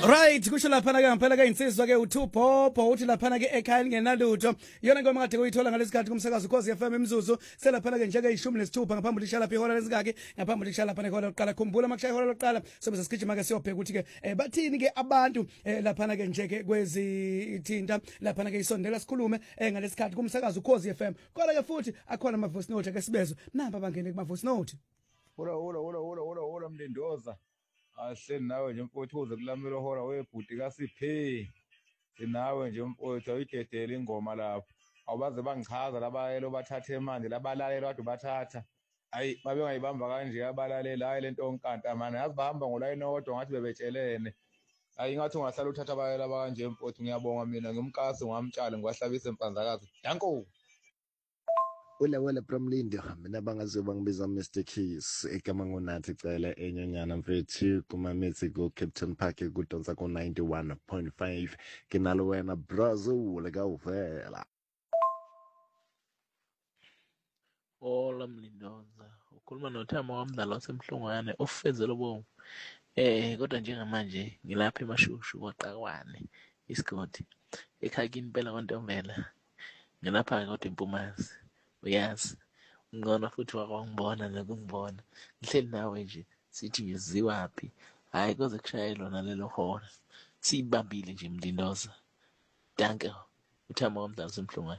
Right, kusho laphana ke ngempela ke insizwa ke uTupopo uthi laphana ke ekhaya ngenalutho. Yona ngoma kade kuyithola ngalesikhathi kumsakazo Khosi FM imzuzu. Selaphana ke njeke 16 ngaphambi lishala lapha ihora lesikake, ngaphambi lishala lapha ihora lokuqala. Khumbula makushaya ihora lokuqala sobe sesigijima ke siyobheka ukuthi ke bathini ke abantu laphana ke njeke kwezi ithinta laphana ke isondela sikhulume ngalesikhathi kumsakazo Khosi FM. Kodwa ke futhi akhona ama voice note ke sibezo. Namba bangene kuma voice note. Hola Mlindoza. Ahleli nawe nje mfowethu uze kulamela hora webhuti kaSiphe. Sinawe nje mfowethu ayidedela ingoma lapho. Awubaze bangichaza labayelo bathathe manje labalaleli kade bathatha. Hayi babe ngayibamba kanje abalaleli hayi lento onkanta manje yazi bahamba ngolayini odwa ngathi bebetshelene. Hayi ngathi ungahlala uthatha abayela abanje mfowethu ngiyabonga mina ngimkasi ngamtshali ngiwahlabisa empandlakazi. Danko. Wela Pramlindo mina bangazoba ngibiza Mr Keys igama ngonathi cela enyonyana mfethu kuma Mexico Captain Park kudonsa ku 91.5 kinalo wena Brazil ka uvela. Hola Mlindoza ukhuluma noThamo wamdlalo wasemhlongwane ofezelo bomu kodwa njengamanje ngilapha emashushu kwaqakwane isigodi ekhakini phela kwantombela ngilapha kodwa eMpumazi uyazi ngona futhi wakwangibona nekungibona ngihleli nawe nje sithi ngiziwaphi hayi koze kushaye lona lelo hora sibambile nje Mlindoza danke uThamo wamdlalo wasemhlongwane.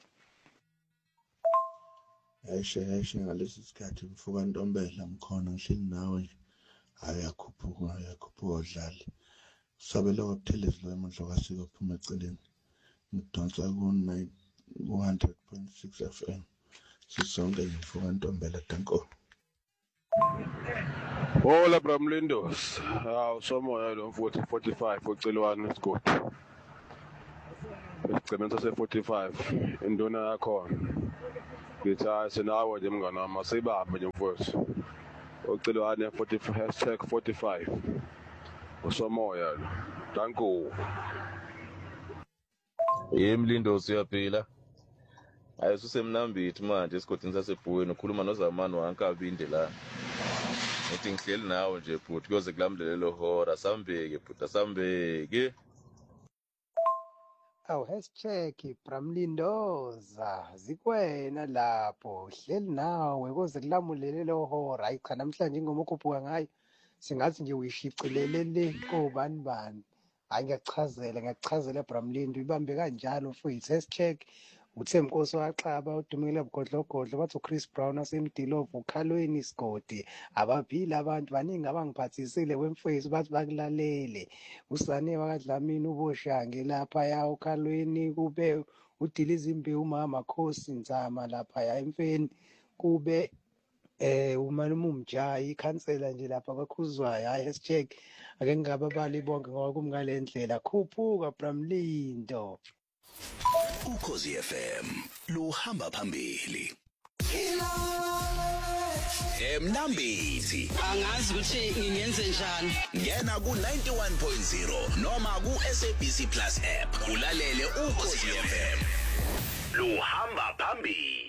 Ayishe ngalesi sikhathi mfuka Ntombela mkhona ngihleli nawe nje ayakhuphuka udlali sabela wabuthelezi lo emandla kasiko phuma eceleni ngidonsa ku 100.6 FM sisonke mfuka Ntombela danko. Hola Bramlindos usomoya lo mfowethu 45 ucelwane isigodi isigcemento se45 induna yakho ngithi sinawe nje mngane wami asibambe nje mfowethu ucelwane 45 #45 usomoya lo danko. Mlindosi uyaphila ayisusemnambithi manje esigodini sasebhuweni ukhuluma noZamani wankabinde la ngithi ngihleli nawe nje bhuti kuyoze kulamlelelo hora sambeke bhuti sambeke. Bramlindoza zikwena lapho hleli nawe koze kulamulelelo hora hayi cha namhlanje ingoma okhuphuka ngayo singathi nje uyishicilele le kobani hayi ngiyakuchazela Bramlindo ibambe kanjalo mfowethu uThemkosi waxaba udumile bugodlogodlo bathi uChris Brown asemdilovu ukhalweni isigodi abaphila abantu baningi abangiphathisile wemfowethu bathi bakulalele usane wakadlamini uboshange lapha ya ukhalweni kube udiliza imbewu umama Khosi Nzama lapha ya emfeni kube umalume umjayi ikhansela nje lapha kwakhuzwayo hayi ake ngingababali bonke ngoba kumngale ndlela khuphuka Bramlindo. Ukhosi FM luhamba phambili. Emnambithi angazi ukuthi ngingenze njani. Ngena ku 91.0 noma ku SABC Plus app ulalele Ukhosi FM luhamba phambili.